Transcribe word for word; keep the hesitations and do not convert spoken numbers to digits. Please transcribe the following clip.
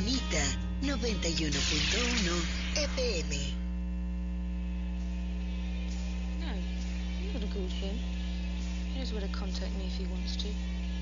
Urbanita noventa y uno punto uno F M. No, I'm not a good him. He knows where to contact me if he wants to.